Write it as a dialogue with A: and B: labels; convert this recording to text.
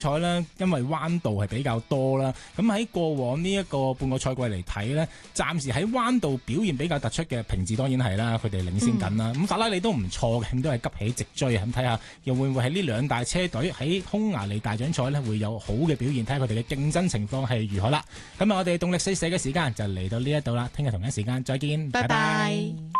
A: 賽啦，因為彎道係比較多啦，咁喺過往呢一個半個賽季嚟睇呢，暫時喺彎道表現比較突出嘅平治當然係啦，佢哋領先緊啦。咁法拉利都唔錯嘅，咁都係急起直追，咁睇下又會唔會喺呢兩大車隊喺匈牙利大獎賽呢會有好嘅表現，睇下佢哋嘅競爭情況係如何啦。咁我哋動力四射嘅時間就嚟到呢一度啦，聽日同一時間再見，拜拜。